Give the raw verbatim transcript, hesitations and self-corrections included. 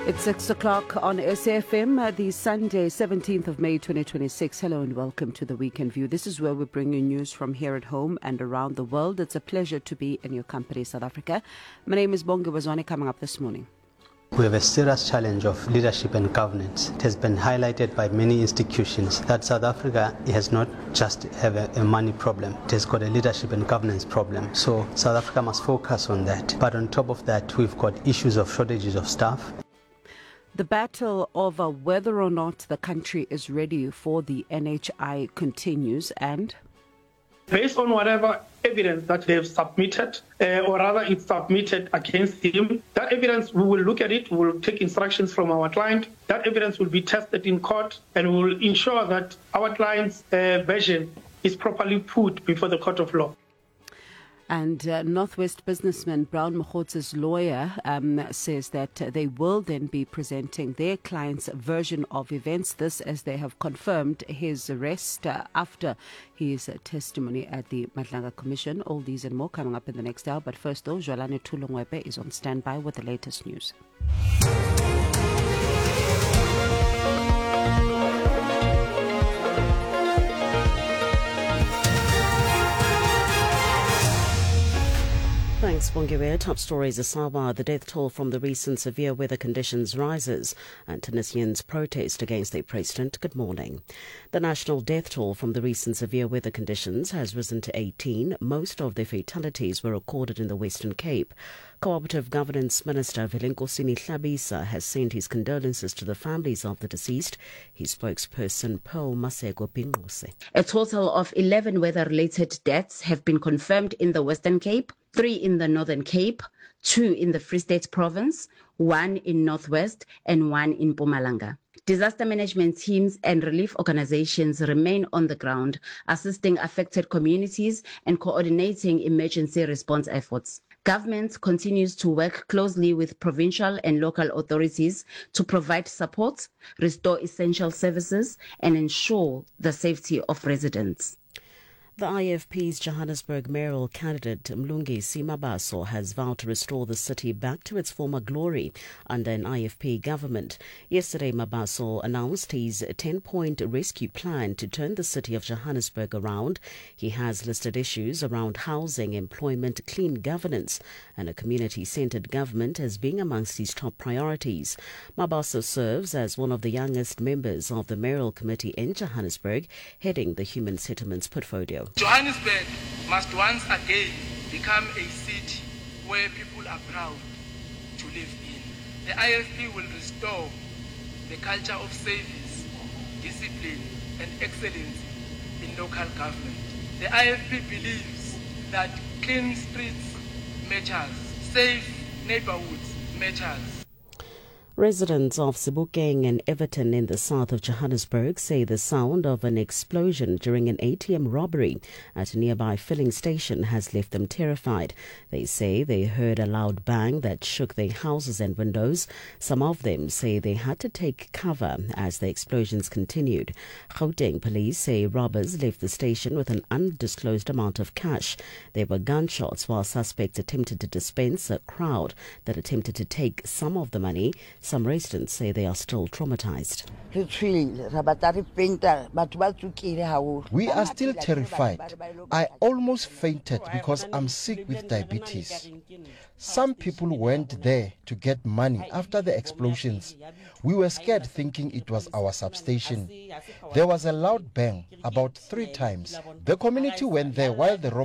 It's six o'clock on S A F M, uh, the Sunday, seventeenth of May, twenty twenty-six. Hello and welcome to the Weekend View. This is where we bring you news from here at home and around the world. It's a pleasure to be in your company, South Africa. My name is Bongi Wazwane, coming up this morning. We have a serious challenge of leadership and governance. It has been highlighted by many institutions that South Africa has not just have a, a money problem, it has got a leadership and governance problem. So South Africa must focus on that. But on top of that, we've got issues of shortages of staff. The battle over whether or not the country is ready for the N H I continues, and based on whatever evidence that they've submitted, uh, or rather it's submitted against him, that evidence, we will look at it, we will take instructions from our client, that evidence will be tested in court, and we will ensure that our client's uh, version is properly put before the court of law. And uh, Northwest businessman Brown Mogotsa's lawyer um, says that uh, they will then be presenting their client's version of events, this as they have confirmed his arrest uh, after his uh, testimony at the Madlanga Commission. All these and more coming up in the next hour. But first, though, Jolane Tulongwepe is on standby with the latest news. Thanks, Bongiwe. Top stories: Asawa, the death toll from the recent severe weather conditions rises, and Tunisians protest against their president. Good morning. The national death toll from the recent severe weather conditions has risen to eighteen. Most of the fatalities were recorded in the Western Cape. Cooperative Governance Minister Velenkosini Hlabisa has sent his condolences to the families of the deceased. His spokesperson Pearl Masego Pinqose. A total of eleven weather-related deaths have been confirmed in the Western Cape, three in the Northern Cape, two in the Free State Province, one in Northwest, and one in Mpumalanga. Disaster management teams and relief organizations remain on the ground, assisting affected communities and coordinating emergency response efforts. Government continues to work closely with provincial and local authorities to provide support, restore essential services, and ensure the safety of residents. The I F P's Johannesburg mayoral candidate Mlungisi Mabaso has vowed to restore the city back to its former glory under an I F P government. Yesterday, Mabaso announced his ten-point rescue plan to turn the city of Johannesburg around. He has listed issues around housing, employment, clean governance, and a community-centred government as being amongst his top priorities. Mabaso serves as one of the youngest members of the mayoral committee in Johannesburg, heading the Human Settlements portfolio. Johannesburg must once again become a city where people are proud to live in. The I F P will restore the culture of service, discipline, and excellence in local government. The I F P believes that clean streets matters, safe neighborhoods matters. Residents of Sebokeng and Everton in the south of Johannesburg say the sound of an explosion during an A T M robbery at a nearby filling station has left them terrified. They say they heard a loud bang that shook their houses and windows. Some of them say they had to take cover as the explosions continued. Gauteng police say robbers left the station with an undisclosed amount of cash. There were gunshots while suspects attempted to dispense a crowd that attempted to take some of the money. Some residents say they are still traumatized. We are still terrified. I almost fainted because I'm sick with diabetes. Some people went there to get money after the explosions. We were scared thinking it was our substation. There was a loud bang about three times. The community went there while the